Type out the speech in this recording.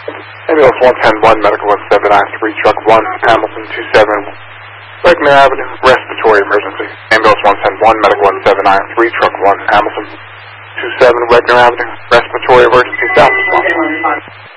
Ambulance 110-1, Medical 1793, Truck 1, Hamilton 27, Wagner Avenue, respiratory emergency. Ambulance 110-1, Medical 1793, Truck 1, Hamilton 27, Wagner Avenue, respiratory emergency, South Response.